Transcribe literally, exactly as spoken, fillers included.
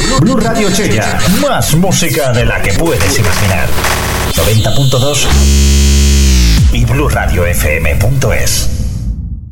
Blue Radio Chella. Más música de la que puedes imaginar. noventa punto dos y blue radio f m punto es.